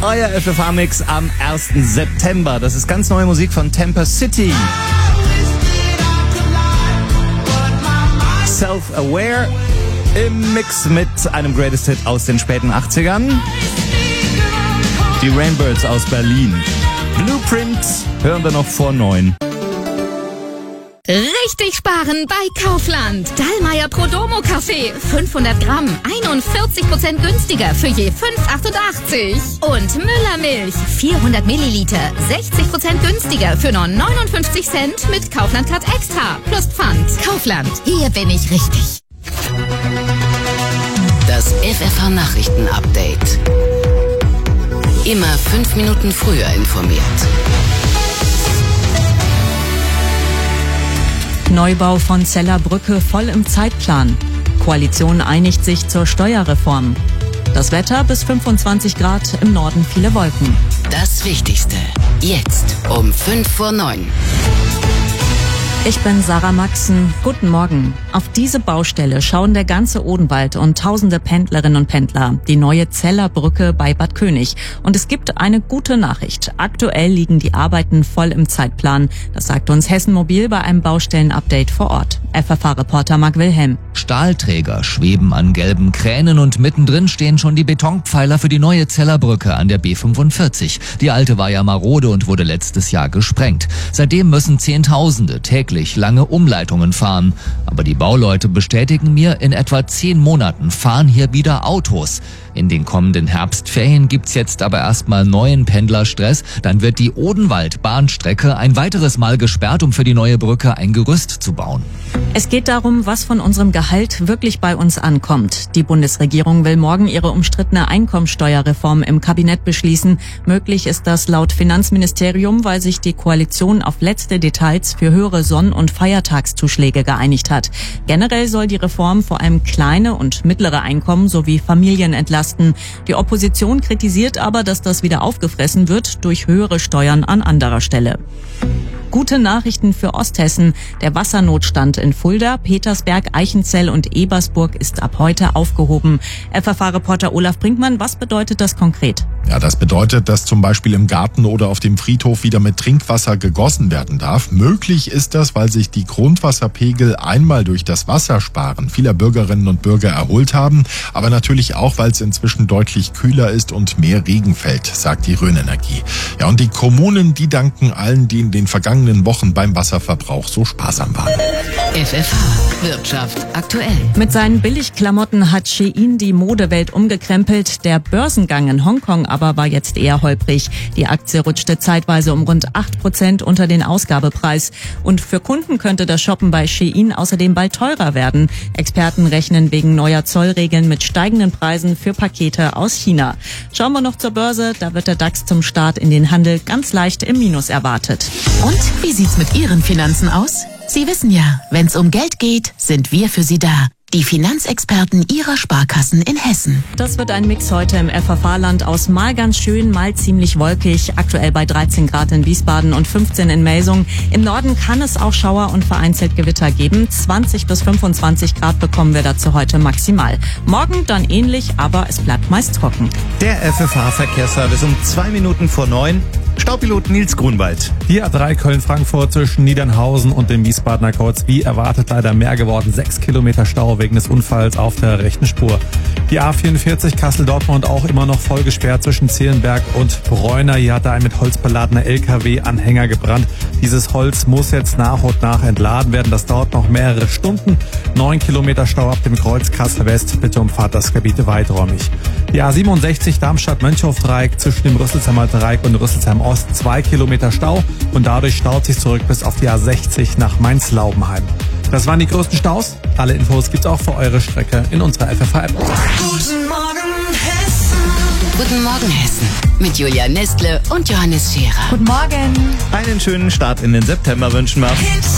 euer FFH-Mix am 1. September. Das ist ganz neue Musik von Temper City. Self-Aware im Mix mit einem Greatest Hit aus den späten 80ern. Die Rainbirds aus Berlin. Blueprint hören wir noch vor 9. Richtig sparen bei Kaufland. Dallmayr Prodomo Kaffee. 500 Gramm. 41% günstiger für je 5,88. Und Müller Milch. 400 Milliliter. 60% günstiger für nur 59 Cent mit Kaufland Card Extra. Plus Pfand. Kaufland. Hier bin ich richtig. Das FFH Nachrichten Update. Immer 5 Minuten früher informiert. Neubau von Zeller Brücke voll im Zeitplan. Koalition einigt sich zur Steuerreform. Das Wetter bis 25 Grad, im Norden viele Wolken. Das Wichtigste. Jetzt um 5:09. Ich bin Sarah Maxen. Guten Morgen. Auf diese Baustelle schauen der ganze Odenwald und tausende Pendlerinnen und Pendler. Die neue Zeller Brücke bei Bad König. Und es gibt eine gute Nachricht. Aktuell liegen die Arbeiten voll im Zeitplan. Das sagt uns Hessen Mobil bei einem Baustellenupdate vor Ort. FFH-Reporter Marc Wilhelm. Stahlträger schweben an gelben Kränen und mittendrin stehen schon die Betonpfeiler für die neue Zeller Brücke an der B45. Die alte war ja marode und wurde letztes Jahr gesprengt. Seitdem müssen Zehntausende täglich lange Umleitungen fahren. Aber die Bauleute bestätigen mir, in etwa 10 Monaten fahren hier wieder Autos. In den kommenden Herbstferien gibt's jetzt aber erstmal neuen Pendlerstress. Dann wird die Odenwald-Bahnstrecke ein weiteres Mal gesperrt, um für die neue Brücke ein Gerüst zu bauen. Es geht darum, was von unserem Gehalt wirklich bei uns ankommt. Die Bundesregierung will morgen ihre umstrittene Einkommensteuerreform im Kabinett beschließen. Möglich ist das laut Finanzministerium, weil sich die Koalition auf letzte Details für höhere Sonn- und Feiertagszuschläge geeinigt hat. Generell soll die Reform vor allem kleine und mittlere Einkommen sowie Familien entlasten. Die Opposition kritisiert aber, dass das wieder aufgefressen wird durch höhere Steuern an anderer Stelle. Gute Nachrichten für Osthessen. Der Wassernotstand in Fulda, Petersberg, Eichenzell und Ebersburg ist ab heute aufgehoben. FFH-Reporter Olaf Brinkmann, was bedeutet das konkret? Ja, das bedeutet, dass zum Beispiel im Garten oder auf dem Friedhof wieder mit Trinkwasser gegossen werden darf. Möglich ist das, weil sich die Grundwasserpegel einmal durch das Wassersparen vieler Bürgerinnen und Bürger erholt haben, aber natürlich auch, weil es inzwischen deutlich kühler ist und mehr Regen fällt, sagt die Rhön-Energie. Ja, und die Kommunen, die danken allen, die in den vergangenen Wochen beim Wasserverbrauch so sparsam waren. FFH Wirtschaft aktuell. Mit seinen Billigklamotten hat Shein die Modewelt umgekrempelt. Der Börsengang in Hongkong aber war jetzt eher holprig. Die Aktie rutschte zeitweise um rund 8% unter den Ausgabepreis. Und für Kunden könnte das Shoppen bei Shein außerdem bald teurer werden. Experten rechnen wegen neuer Zollregeln mit steigenden Preisen für Pakete aus China. Schauen wir noch zur Börse. Da wird der DAX zum Start in den Handel ganz leicht im Minus erwartet. Und wie sieht's mit Ihren Finanzen aus? Sie wissen ja, wenn's um Geld geht, sind wir für Sie da. Die Finanzexperten Ihrer Sparkassen in Hessen. Das wird ein Mix heute im FFH-Land aus mal ganz schön, mal ziemlich wolkig. Aktuell bei 13 Grad in Wiesbaden und 15 in Melsung. Im Norden kann es auch Schauer und vereinzelt Gewitter geben. 20 bis 25 Grad bekommen wir dazu heute maximal. Morgen dann ähnlich, aber es bleibt meist trocken. Der FFH-Verkehrsservice um 2 Minuten vor 9. Staupilot Nils Grunwald. Die A3 Köln-Frankfurt zwischen Niedernhausen und dem Wiesbadener Kreuz, wie erwartet, leider mehr geworden. 6 Kilometer Stau wegen des Unfalls auf der rechten Spur. Die A44 Kassel-Dortmund auch immer noch voll gesperrt zwischen Zehlenberg und Bräuner. Hier hat ein mit Holz beladener LKW-Anhänger gebrannt. Dieses Holz muss jetzt nach und nach entladen werden. Das dauert noch mehrere Stunden. 9 Kilometer Stau ab dem Kreuz Kassel-West. Bitte umfahrt das Gebiet weiträumig. Die A67 Darmstadt-Mönchhof-Dreieck zwischen dem Rüsselsheimer Dreieck und Rüsselsheim-Ost. 2 Kilometer Stau und dadurch staut sich zurück bis auf die A60 nach Mainz-Laubenheim. Das waren die größten Staus. Alle Infos gibt's auch für eure Strecke in unserer FFH-App. Guten Morgen Hessen. Guten Morgen Hessen. Mit Julia Nestle und Johannes Scherer. Guten Morgen. Einen schönen Start in den September wünschen wir.